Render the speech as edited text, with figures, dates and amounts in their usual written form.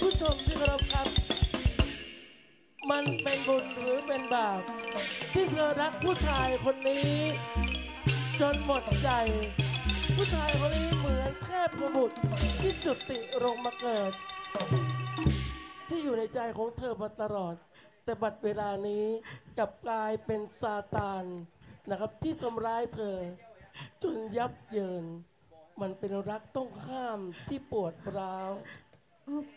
ผู้ชมที่เคารพครับมันเป็นบุญหรือเป็นบาปที่เธอรักผู้ชายคนนี้จนหมดใจผู้ชายคนนี้เหมือนเทพบุตรที่จุติลงมาเกิดที่อยู่ในใจของเธอมาตลอดแต่บัดเวลานี้กลับกลายเป็นซาตานนะครับที่ทำร้ายเธอจนยับเยินมันเป็นรักต้องห้ามที่ปวดร้าว